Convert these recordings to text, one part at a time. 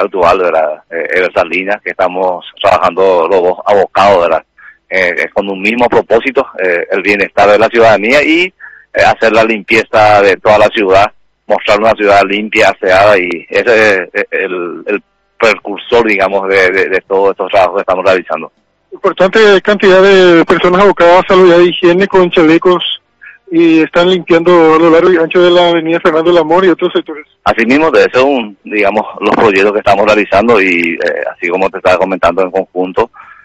actual, ¿verdad? Eversalina, que estamos trabajando los dos abocados, ¿verdad? Con un mismo propósito, el bienestar de la ciudadanía y hacer la limpieza de toda la ciudad, mostrar una ciudad limpia, aseada, y ese es el precursor, digamos, de todos estos trabajos que estamos realizando. Importante cantidad de personas abocadas a salud y higiene con chalecos y están limpiando a lo largo y ancho de la avenida Fernando del Amor y otros sectores. Asimismo, de eso, digamos, los proyectos que estamos realizando y así como te estaba comentando en conjunto,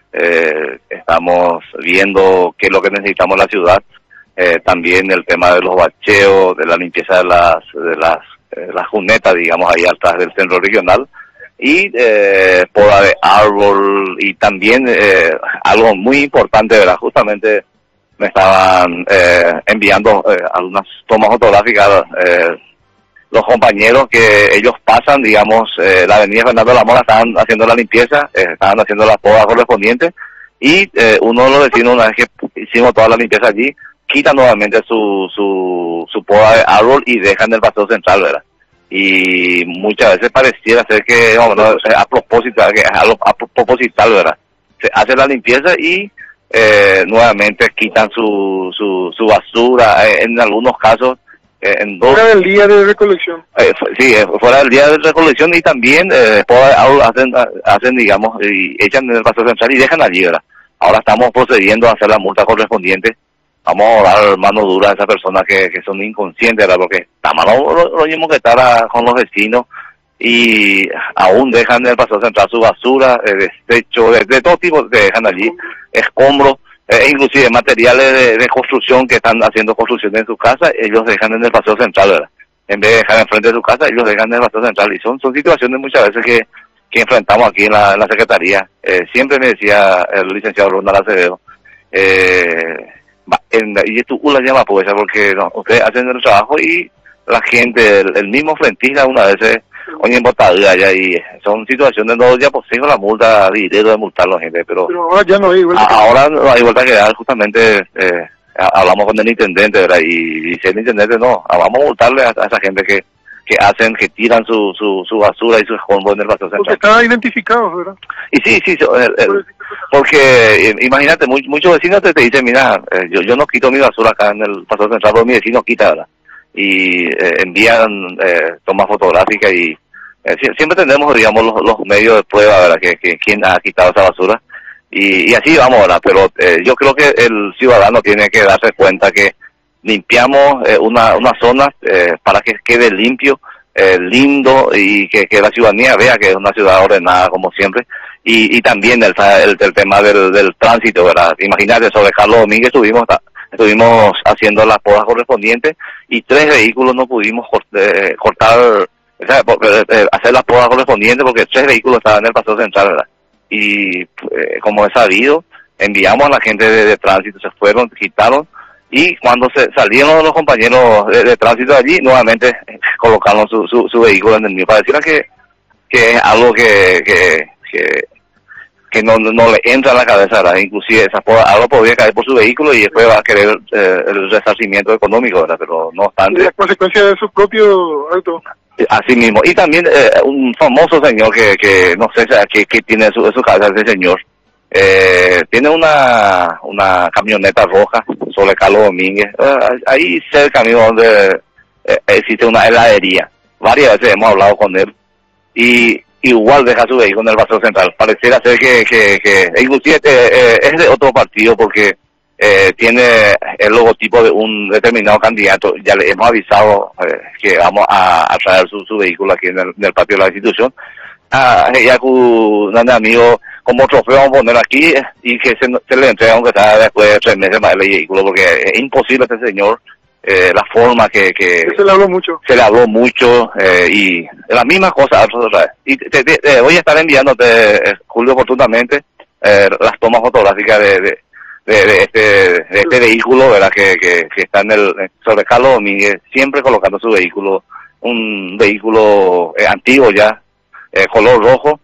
estamos viendo qué es lo que necesitamos en la ciudad, también el tema de los bacheos, de la limpieza de las junetas, digamos, ahí atrás del centro regional, y poda de árbol, y también algo muy importante, ¿verdad? Justamente me estaban enviando algunas tomas fotográficas los compañeros que ellos pasan, digamos, la avenida Fernando de la Mora, estaban haciendo la limpieza, estaban haciendo las podas correspondientes, y uno de los vecinos, una vez que hicimos toda la limpieza allí, quitan nuevamente su poda de árbol y dejan el paseo central, ¿verdad? Y muchas veces pareciera ser que, bueno, a propósito, que es algo a proposital, ¿verdad? Se hace la limpieza y nuevamente quitan su basura, en algunos casos, fuera del día de recolección. Sí, fuera del día de recolección, y también hacen, digamos, y echan en el paseo central y dejan allí, ¿verdad? Ahora estamos procediendo a hacer la multa correspondiente. Vamos a dar mano dura a esas personas que son inconscientes, ¿verdad? Porque está malo lo mismo que estar con los vecinos y aún dejan en el paseo central su basura, desecho, de todo tipo, que dejan allí, escombros, inclusive materiales de construcción, que están haciendo construcción en su casa, ellos dejan en el paseo central, ¿verdad? En vez de dejar enfrente de su casa, ellos dejan en el paseo central, y son situaciones muchas veces que enfrentamos aquí en la Secretaría. Siempre me decía el licenciado Ronald Acevedo, y tú la llama pues, porque no, ustedes hacen el trabajo y la gente, el mismo frentista una vez oye en botadura allá, y son situaciones, no ya poseen la multa directo de multar a la gente, pero ahora ya no hay vuelta. Ahora no hay vuelta que dar. Justamente hablamos con el intendente, ¿verdad? Y dice el intendente, no, vamos a multarle a esa gente que tiran su basura y sus escombros en el paseo central. Porque están identificados, ¿verdad? Y sí, porque imagínate, muchos vecinos te dicen, mira, yo no quito mi basura acá en el paseo central, pero mi vecino quita, ¿verdad? Y envían tomas fotográficas, y siempre tenemos, digamos, los medios de prueba, ¿verdad? Que quién ha quitado esa basura, y así vamos, ¿verdad? Pero yo creo que el ciudadano tiene que darse cuenta que limpiamos una zona para que quede limpio, lindo, y que la ciudadanía vea que es una ciudad ordenada como siempre, y también el tema del tránsito, ¿verdad? Imagínate, sobre Carlos Domínguez estuvimos haciendo las podas correspondientes, y 3 vehículos no pudimos cortar, o sea, hacer las podas correspondientes porque 3 vehículos estaban en el paseo central, ¿verdad? Y como es sabido, enviamos a la gente de tránsito, se fueron, quitaron, y cuando salieron los compañeros de tránsito allí, nuevamente colocaron su vehículo en el mío. Pareciera que es algo que no le entra a la cabeza, ¿verdad? Inclusive algo podría caer por su vehículo y después va a querer el resarcimiento económico, ¿verdad? Pero no obstante, la consecuencia de su propio auto. Así mismo. Y también un famoso señor que no sé qué tiene en su cabeza ese señor. Tiene una camioneta roja sobre Carlos Domínguez, ahí cerca mío donde existe una heladería. Varias veces hemos hablado con él, y igual deja su vehículo en el paseo central. Pareciera ser que inclusive es de otro partido, porque tiene el logotipo de un determinado candidato. Ya le hemos avisado que vamos a traer su vehículo aquí en el patio de la institución. Ya un amigo, como trofeo vamos a poner aquí, y que se le entrega, aunque sea después de 3 meses más, el vehículo, porque es imposible a este señor, la forma que se le habló mucho. Se le habló mucho, y la misma cosa otra vez. Y te voy a estar enviándote, Julio, oportunamente, las tomas fotográficas de este vehículo, ¿verdad? Que está sobre Carlos Domínguez, siempre colocando su vehículo, un vehículo antiguo ya, color rojo,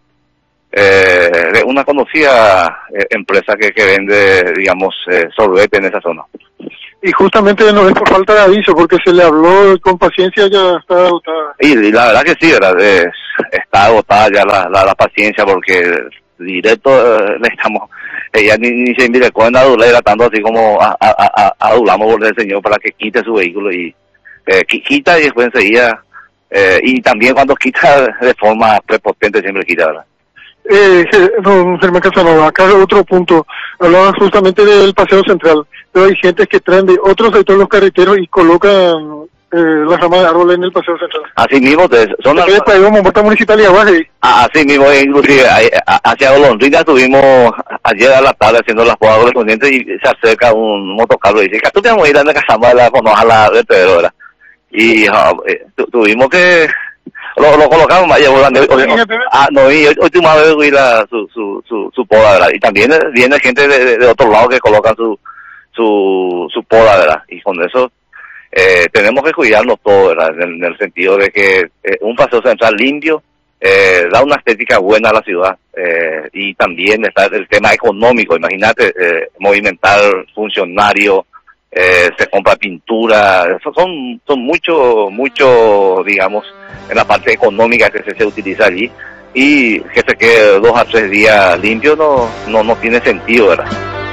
de una conocida empresa que vende, digamos, sorbete en esa zona. Y justamente no es por falta de aviso, porque se le habló con paciencia, ya está agotada. Y la verdad que sí, ¿verdad? Está agotada ya la paciencia, porque directo le estamos, ella ni se invitó en adulera, tanto así como adulamos por el señor para que quite su vehículo y quita y después enseguida, y también cuando quita de forma prepotente siempre quita, ¿verdad? Don Germán Casanova, acá otro punto, hablaba justamente del paseo central, pero hay gente que traen de otros sectores los carreteros y colocan las ramas de árboles en el paseo central. Así mismo, son las... municipal y abajo. Así mismo, inclusive hacia Golondrina estuvimos ayer a la tarde haciendo las podas correspondientes y se acerca un motocarro y dice, tú tenemos que ir a la Casamala con la vertedero, ¿verdad? Y tuvimos que... Lo colocamos más allá, no, y última vez vi su poda, ¿verdad? Y también viene gente de otro lado que colocan su poda, ¿verdad? Y con eso tenemos que cuidarnos todo, ¿verdad? En el sentido de que un paseo central limpio da una estética buena a la ciudad, y también está el tema económico. Imagínate, movimentar funcionarios, se compra pintura, eso son mucho, digamos, en la parte económica que se utiliza allí, y que se quede 2 a 3 días limpio no tiene sentido, ¿verdad?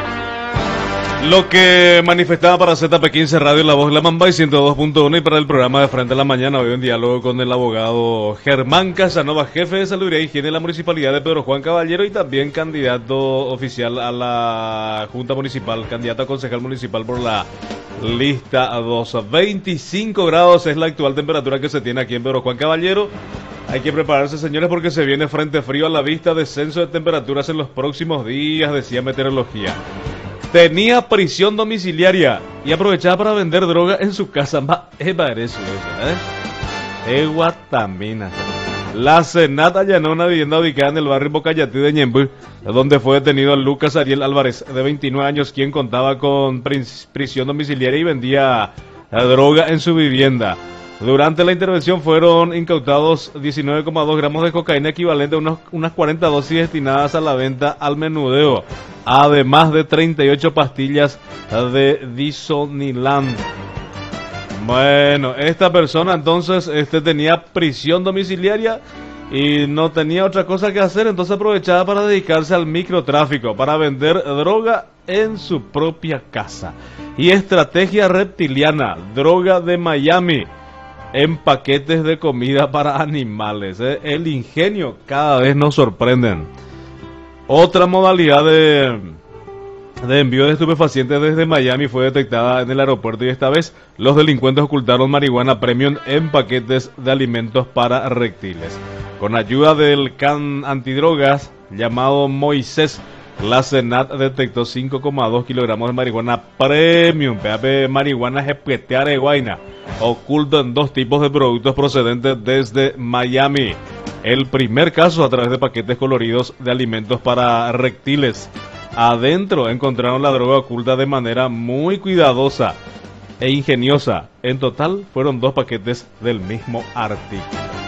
Lo que manifestaba para ZP15 Radio La Voz de la Mamba y 102.1, y para el programa de Frente a la Mañana, hoy en diálogo con el abogado Germán Casanova, jefe de Salubridad y Higiene de la Municipalidad de Pedro Juan Caballero y también candidato oficial a la Junta Municipal, candidato a concejal municipal por la lista 2. 25 grados es la actual temperatura que se tiene aquí en Pedro Juan Caballero. Hay que prepararse, señores, porque se viene frente frío a la vista, descenso de temperaturas en los próximos días, decía Meteorología. Tenía prisión domiciliaria y aprovechaba para vender droga en su casa. Guatamina. La Senat allanó una vivienda ubicada en el barrio Bocayatí de Ñembú, donde fue detenido Lucas Ariel Álvarez, de 29 años, quien contaba con prisión domiciliaria y vendía droga en su vivienda. Durante la intervención fueron incautados 19,2 gramos de cocaína, equivalente a unas 40 dosis destinadas a la venta al menudeo, además de 38 pastillas de Disoniland. Bueno, esta persona entonces tenía prisión domiciliaria y no tenía otra cosa que hacer, entonces aprovechaba para dedicarse al microtráfico, para vender droga en su propia casa. Y estrategia reptiliana, droga de Miami en paquetes de comida para animales. El ingenio cada vez nos sorprenden. Otra modalidad de envío de estupefacientes desde Miami fue detectada en el aeropuerto, y esta vez los delincuentes ocultaron marihuana premium en paquetes de alimentos para reptiles. Con ayuda del can antidrogas llamado Moisés, la Senat detectó 5,2 kilogramos de marihuana premium, marihuana jepetear guaina, oculto en 2 tipos de productos procedentes desde Miami. El primer caso a través de paquetes coloridos de alimentos para reptiles. Adentro encontraron la droga oculta de manera muy cuidadosa e ingeniosa. En total fueron 2 paquetes del mismo artículo.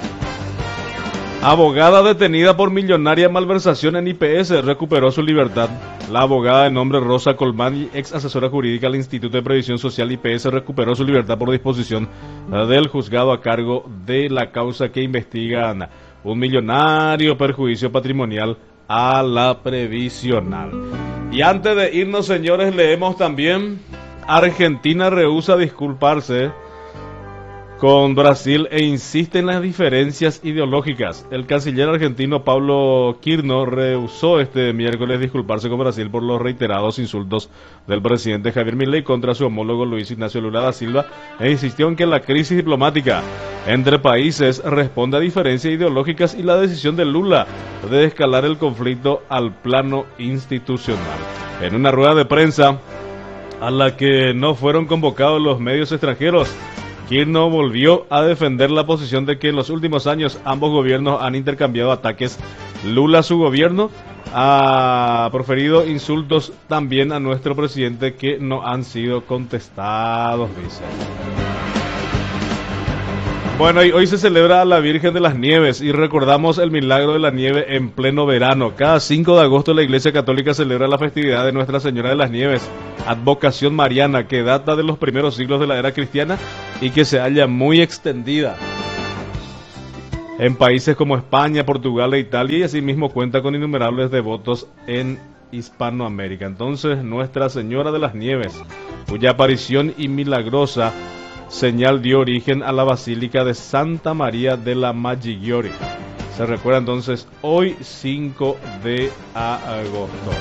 Abogada detenida por millonaria malversación en IPS recuperó su libertad. La abogada de nombre Rosa Colmán, ex asesora jurídica del Instituto de Previsión Social IPS, recuperó su libertad por disposición del juzgado a cargo de la causa que investigan un millonario perjuicio patrimonial a la previsional. Y antes de irnos, señores, leemos también: Argentina rehúsa disculparse con Brasil e insiste en las diferencias ideológicas. El canciller argentino Pablo Quirno rehusó este miércoles disculparse con Brasil por los reiterados insultos del presidente Javier Milei contra su homólogo Luis Ignacio Lula da Silva, e insistió en que la crisis diplomática entre países responde a diferencias ideológicas y la decisión de Lula de escalar el conflicto al plano institucional. En una rueda de prensa a la que no fueron convocados los medios extranjeros, Quirno volvió a defender la posición de que en los últimos años ambos gobiernos han intercambiado ataques. Lula, su gobierno, ha proferido insultos también a nuestro presidente que no han sido contestados, dice. Bueno, y hoy se celebra a la Virgen de las Nieves y recordamos el milagro de la nieve en pleno verano. Cada 5 de agosto la Iglesia Católica celebra la festividad de Nuestra Señora de las Nieves, advocación mariana que data de los primeros siglos de la era cristiana y que se halla muy extendida en países como España, Portugal e Italia, y asimismo cuenta con innumerables devotos en Hispanoamérica. Entonces, Nuestra Señora de las Nieves, cuya aparición y milagrosa señal dio origen a la Basílica de Santa María de la Maggiore. Se recuerda entonces hoy 5 de agosto.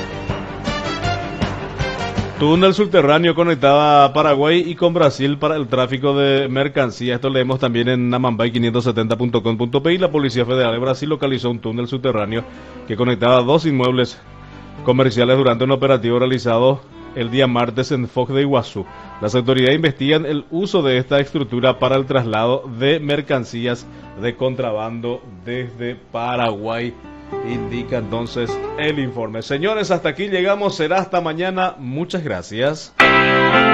Túnel subterráneo conectaba a Paraguay y con Brasil para el tráfico de mercancías. Esto leemos también en namambay570.com.pi. La Policía Federal de Brasil localizó un túnel subterráneo que conectaba dos inmuebles comerciales durante un operativo realizado el día martes en Foz de Iguazú. Las autoridades investigan el uso de esta estructura para el traslado de mercancías de contrabando desde Paraguay, indica entonces el informe. Señores, hasta aquí llegamos, será hasta mañana. Muchas gracias.